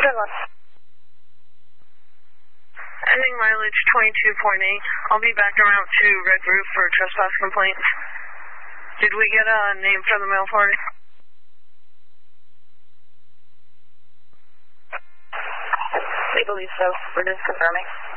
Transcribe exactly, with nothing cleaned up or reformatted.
Ending mileage twenty-two point eight. I'll be back around to Red Roof for trespass complaints. Did we get a name for the mail party? We believe so. We're just confirming.